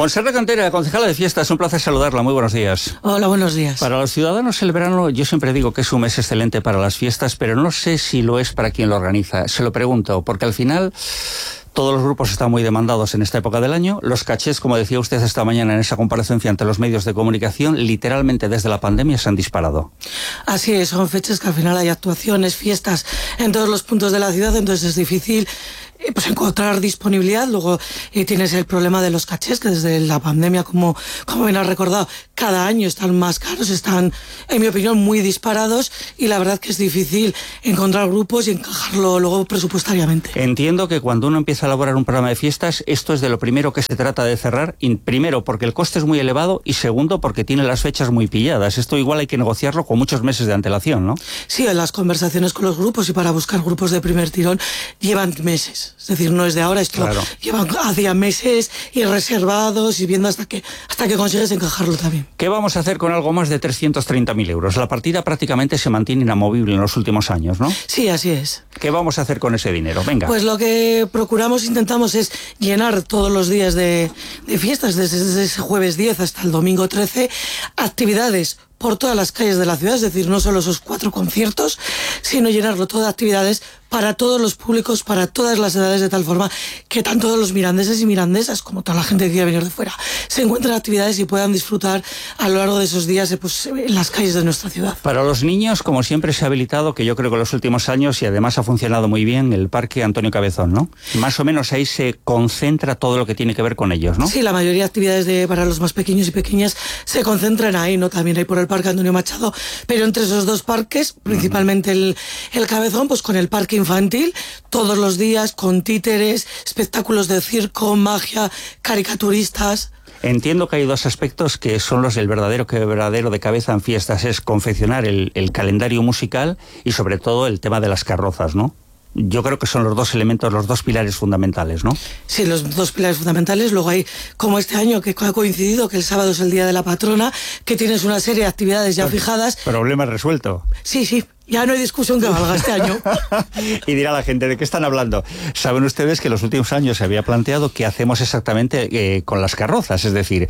Montserrat Cantera, concejala de fiestas, un placer saludarla. Muy buenos días. Hola, buenos días. Para los ciudadanos el verano, yo siempre digo que es un mes excelente para las fiestas, pero no sé si lo es para quien lo organiza. Se lo pregunto, porque al final todos los grupos están muy demandados en esta época del año. Los cachés, como decía usted esta mañana en esa comparecencia ante los medios de comunicación, literalmente desde la pandemia se han disparado. Así es, son fechas que al final hay actuaciones, fiestas en todos los puntos de la ciudad, entonces es difícil pues encontrar disponibilidad. Luego tienes el problema de los cachés, que desde la pandemia, como bien has recordado, cada año están más caros, están, en mi opinión, muy disparados, y la verdad que es difícil encontrar grupos y encajarlo luego presupuestariamente. Entiendo que cuando uno empieza a elaborar un programa de fiestas, esto es de lo primero que se trata de cerrar, primero porque el coste es muy elevado y segundo porque tiene las fechas muy pilladas. Esto igual hay que negociarlo con muchos meses de antelación, ¿no? Sí, en las conversaciones con los grupos y para buscar grupos de primer tirón llevan meses. Es decir, no es de ahora, esto claro. Llevan hacía meses y reservados y viendo hasta que consigues encajarlo también. ¿Qué vamos a hacer con algo más de 330.000 euros? La partida prácticamente se mantiene inamovible en los últimos años, ¿no? Sí, así es. ¿Qué vamos a hacer con ese dinero? Venga. Pues lo que intentamos es llenar todos los días de fiestas, desde ese jueves 10 hasta el domingo 13, actividades por todas las calles de la ciudad, es decir, no solo esos 4 conciertos, sino llenarlo todo de actividades para todos los públicos, para todas las edades, de tal forma que tanto los mirandeses y mirandesas como toda la gente que quiera venir de fuera se encuentren actividades y puedan disfrutar a lo largo de esos días pues, en las calles de nuestra ciudad. Para los niños, como siempre, se ha habilitado, que yo creo que en los últimos años, y además ha funcionado muy bien, el Parque Antonio Cabezón, ¿no? Más o menos ahí se concentra todo lo que tiene que ver con ellos, ¿no? Sí, la mayoría de actividades para los más pequeños y pequeñas se concentran ahí, ¿no? También hay por el Parque Antonio Machado, pero entre esos dos parques, principalmente el Cabezón, pues con el parque infantil, todos los días con títeres, espectáculos de circo, magia, caricaturistas. Entiendo que hay dos aspectos que son los del verdadero de cabeza en fiestas, es confeccionar el calendario musical y sobre todo el tema de las carrozas, ¿no? Yo creo que son los dos elementos, los dos pilares fundamentales, ¿no? Sí, los dos pilares fundamentales. Luego hay, como este año, que ha coincidido que el sábado es el Día de la Patrona, que tienes una serie de actividades ya fijadas. Problema resuelto. Sí, ya no hay discusión que valga este año. Y dirá la gente, ¿de qué están hablando? Saben ustedes que en los últimos años se había planteado qué hacemos exactamente con las carrozas, es decir,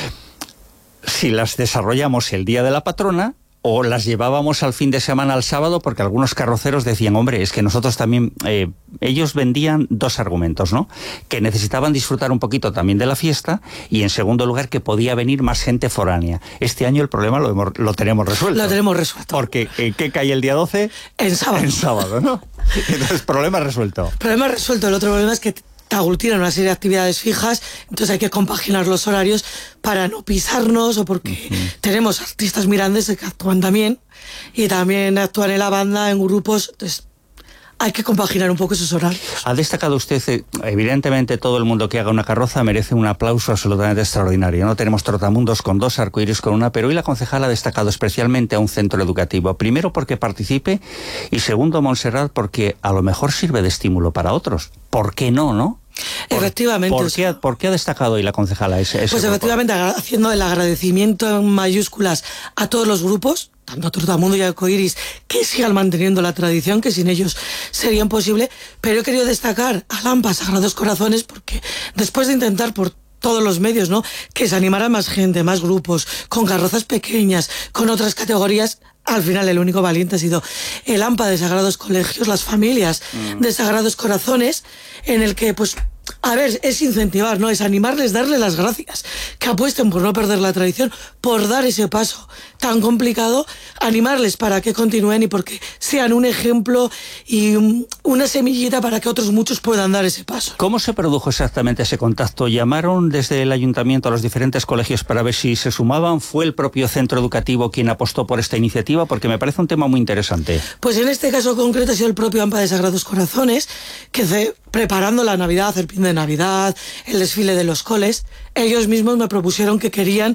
si las desarrollamos el Día de la Patrona, o las llevábamos al fin de semana, al sábado, porque algunos carroceros decían, hombre, es que nosotros también, ellos vendían dos argumentos, ¿no? Que necesitaban disfrutar un poquito también de la fiesta y, en segundo lugar, que podía venir más gente foránea. Este año el problema lo tenemos resuelto. Lo tenemos resuelto. Porque, ¿qué cae el día 12? En sábado. En sábado, ¿no? Entonces, problema resuelto. Problema resuelto. El otro problema es que te aglutinan una serie de actividades fijas, entonces hay que compaginar los horarios para no pisarnos, o porque tenemos artistas mirandeses que actúan también y también actúan en la banda, en grupos, entonces hay que compaginar un poco esos horarios. Ha destacado usted, evidentemente todo el mundo que haga una carroza merece un aplauso absolutamente extraordinario. No tenemos trotamundos con 2, arcoíris con 1, pero hoy la concejala ha destacado especialmente a un centro educativo. Primero porque participe y segundo, Montserrat, porque a lo mejor sirve de estímulo para otros. ¿Por qué no? Efectivamente. ¿Por qué ha destacado hoy la concejala ese Pues grupo? Efectivamente, haciendo el agradecimiento en mayúsculas a todos los grupos, tanto a Trotamundo y a Arcoíris, que sigan manteniendo la tradición, que sin ellos sería imposible, pero he querido destacar a Lampa, Sagrados Corazones, porque después de intentar por todos los medios, ¿no?, que se animara más gente, más grupos, con carrozas pequeñas, con otras categorías, al final el único valiente ha sido el AMPA de Sagrados Colegios, las familias de Sagrados Corazones, en el que, pues, a ver, es incentivar, ¿no? Es animarles, darles las gracias, que apuesten por no perder la tradición, por dar ese paso tan complicado, animarles para que continúen y porque sean un ejemplo y una semillita para que otros muchos puedan dar ese paso. ¿Cómo se produjo exactamente ese contacto? ¿Llamaron desde el ayuntamiento a los diferentes colegios para ver si se sumaban? ¿Fue el propio centro educativo quien apostó por esta iniciativa? Porque me parece un tema muy interesante. Pues en este caso concreto ha sido el propio AMPA de Sagrados Corazones, que preparando la Navidad, el pin de Navidad, el desfile de los coles, ellos mismos me propusieron que querían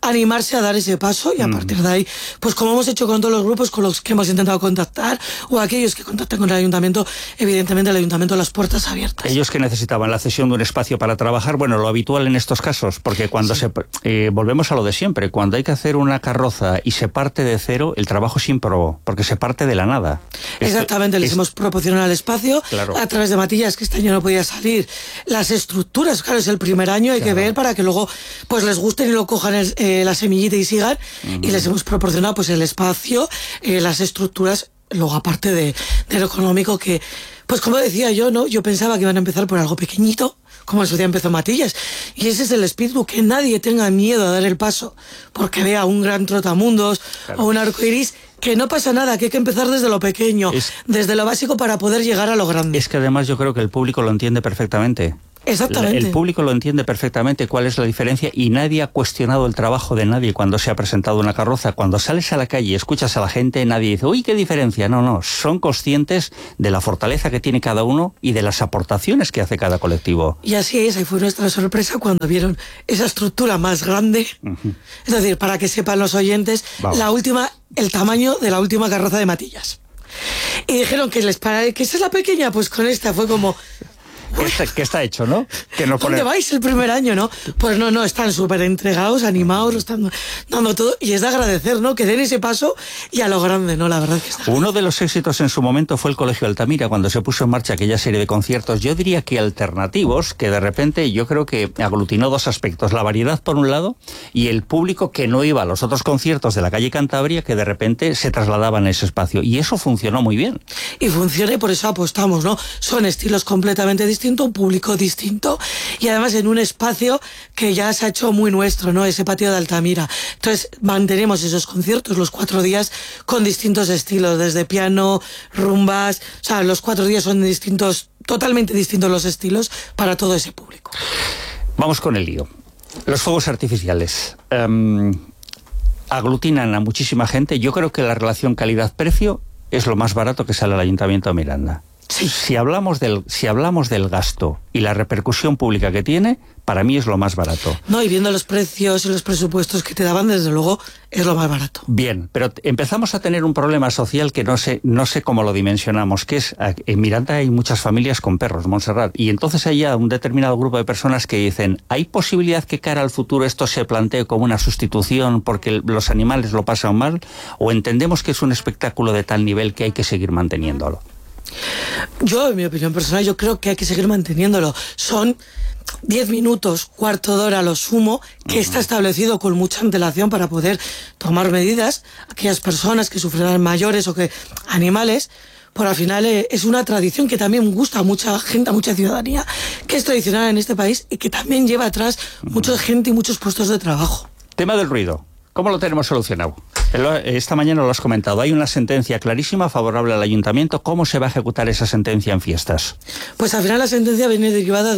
animarse a dar ese paso y a partir de ahí, pues como hemos hecho con todos los grupos con los que hemos intentado contactar o aquellos que contactan con el ayuntamiento, evidentemente el ayuntamiento las puertas abiertas. Ellos que necesitaban la cesión de un espacio para trabajar, bueno, lo habitual en estos casos, porque cuando volvemos a lo de siempre, cuando hay que hacer una carroza y se parte de cero, el trabajo es ímprobo, porque se parte de la nada. Exactamente, les hemos proporcionado el espacio a través de Matillas, que este año no podía salir. Las estructuras, claro, es el primer año, hay que ver para que luego pues les gusten y lo cojan la semillita y sigan. Y les hemos proporcionado pues el espacio, las estructuras, luego aparte de lo económico que, pues como decía yo, ¿no? Yo pensaba que iban a empezar por algo pequeñito, como en su día empezó Matillas. Y ese es el espíritu, que nadie tenga miedo a dar el paso, porque vea un gran trotamundos o un arcoiris, que no pasa nada, que hay que empezar desde lo pequeño, desde lo básico para poder llegar a lo grande. Es que además yo creo que el público lo entiende perfectamente. Exactamente. El público lo entiende perfectamente cuál es la diferencia y nadie ha cuestionado el trabajo de nadie cuando se ha presentado una carroza. Cuando sales a la calle y escuchas a la gente, nadie dice, uy, qué diferencia. No, son conscientes de la fortaleza que tiene cada uno y de las aportaciones que hace cada colectivo. Y así es, ahí fue nuestra sorpresa cuando vieron esa estructura más grande. Es decir, para que sepan los oyentes, el tamaño de la última carroza de Matillas. Y dijeron que esa es la pequeña, pues con esta fue como... Que está hecho, ¿no? Que no ¿Dónde vais el primer año, no? Pues no, están súper entregados, animados, lo están dando todo. Y es de agradecer, ¿no? Que den ese paso y a lo grande, ¿no? La verdad que está. Uno de los éxitos en su momento fue el Colegio Altamira, cuando se puso en marcha aquella serie de conciertos, yo diría que alternativos, que de repente yo creo que aglutinó dos aspectos. La variedad, por un lado, y el público que no iba a los otros conciertos de la calle Cantabria, que de repente se trasladaban a ese espacio. Y eso funcionó muy bien. Y funciona y por eso apostamos, ¿no? Son estilos completamente distintos, un público distinto y además en un espacio que ya se ha hecho muy nuestro, ¿no? Ese patio de Altamira. Entonces mantenemos esos conciertos los 4 días con distintos estilos, desde piano, rumbas, o sea, los 4 días son distintos, totalmente distintos los estilos para todo ese público. Vamos con el lío. Los fuegos artificiales aglutinan a muchísima gente. Yo creo que la relación calidad-precio es lo más barato que sale al Ayuntamiento de Miranda. Sí. Si hablamos del gasto y la repercusión pública que tiene, para mí es lo más barato. No, y viendo los precios y los presupuestos que te daban, desde luego, es lo más barato. Bien, pero empezamos a tener un problema social que no sé cómo lo dimensionamos, que es, en Miranda hay muchas familias con perros, Montserrat, y entonces hay ya un determinado grupo de personas que dicen, ¿hay posibilidad que cara al futuro esto se plantee como una sustitución porque los animales lo pasan mal? ¿O entendemos que es un espectáculo de tal nivel que hay que seguir manteniéndolo? Yo, en mi opinión personal, yo creo que hay que seguir manteniéndolo. Son 10 minutos, cuarto de hora a lo sumo, que está establecido con mucha antelación para poder tomar medidas. Aquellas personas que sufrirán mayores o que animales, por al final es una tradición que también gusta a mucha gente, a mucha ciudadanía, que es tradicional en este país y que también lleva atrás mucha gente y muchos puestos de trabajo. Tema del ruido. ¿Cómo lo tenemos solucionado? Esta mañana lo has comentado. Hay una sentencia clarísima favorable al ayuntamiento. ¿Cómo se va a ejecutar esa sentencia en fiestas? Pues al final la sentencia viene derivada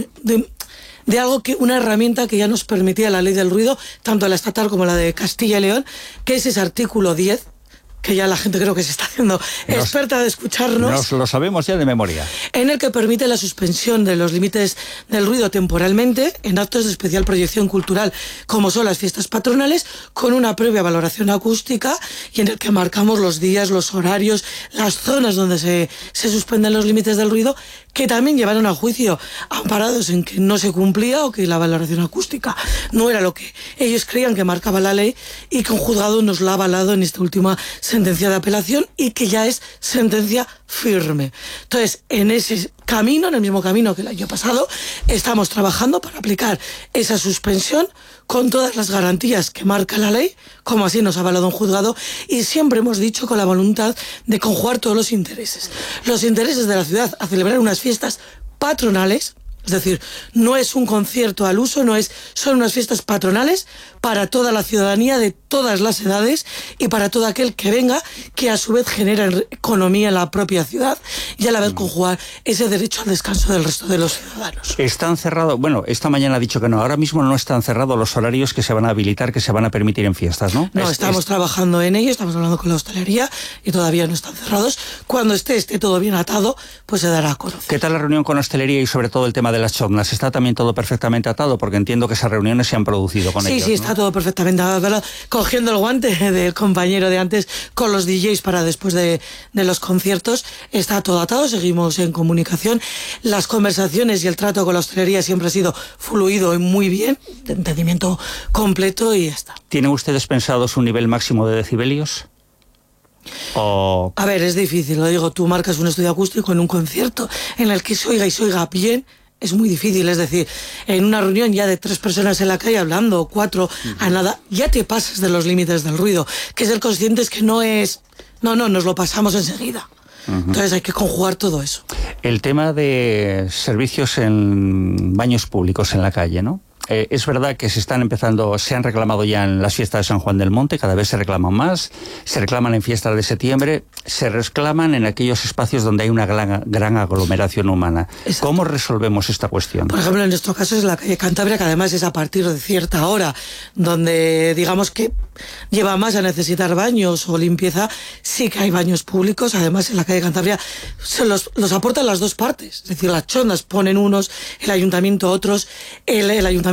de algo una herramienta que ya nos permitía la ley del ruido, tanto la estatal como la de Castilla y León, que es ese artículo 10, que ya la gente creo que se está haciendo experta de escucharnos. Nos lo sabemos ya de memoria. En el que permite la suspensión de los límites del ruido temporalmente en actos de especial proyección cultural, como son las fiestas patronales, con una previa valoración acústica y en el que marcamos los días, los horarios, las zonas donde se suspenden los límites del ruido, que también llevaron a juicio amparados en que no se cumplía o que la valoración acústica no era lo que ellos creían que marcaba la ley y que un juzgado nos la ha avalado en esta última sentencia de apelación y que ya es sentencia firme. Entonces, en ese camino, en el mismo camino que el año pasado, estamos trabajando para aplicar esa suspensión con todas las garantías que marca la ley, como así nos ha avalado un juzgado, y siempre hemos dicho con la voluntad de conjugar todos los intereses. Los intereses de la ciudad a celebrar unas fiestas patronales, es decir, no es un concierto al uso, son unas fiestas patronales para toda la ciudadanía de todas las edades y para todo aquel que venga, que a su vez genera economía en la propia ciudad y a la vez conjugar ese derecho al descanso del resto de los ciudadanos. Están cerrados, bueno, esta mañana ha dicho que no, ahora mismo no están cerrados los horarios que se van a habilitar, que se van a permitir en fiestas, ¿no? No, estamos trabajando en ello, estamos hablando con la hostelería y todavía no están cerrados. Cuando esté todo bien atado, pues se dará a conocer. ¿Qué tal la reunión con la hostelería y sobre todo el tema de de las chornas, ¿está también todo perfectamente atado? Porque entiendo que esas reuniones se han producido con ellos. Sí, está todo perfectamente atado, pero cogiendo el guante del compañero de antes con los DJs para después de los conciertos, está todo atado, seguimos en comunicación. Las conversaciones y el trato con la hostelería siempre ha sido fluido y muy bien, de entendimiento completo y ya está. ¿Tienen ustedes pensados un nivel máximo de decibelios? O... A ver, es difícil, lo digo, tú marcas un estudio acústico en un concierto en el que se oiga y se oiga bien, es muy difícil, es decir, en una reunión ya de 3 personas en la calle hablando, o 4, a nada, ya te pasas de los límites del ruido, que ser conscientes que no es... No, nos lo pasamos enseguida. Entonces hay que conjugar todo eso. El tema de servicios en baños públicos en la calle, ¿no? Es verdad que se han reclamado ya en las fiestas de San Juan del Monte, cada vez se reclaman más, se reclaman en fiestas de septiembre, se reclaman en aquellos espacios donde hay una gran aglomeración humana. Exacto. ¿Cómo resolvemos esta cuestión? Por ejemplo, en nuestro caso es la calle Cantabria, que además es a partir de cierta hora, donde digamos que lleva más a necesitar baños o limpieza, sí que hay baños públicos. Además, en la calle Cantabria se los aportan las dos partes, es decir, las chondas ponen unos, el ayuntamiento otros, el ayuntamiento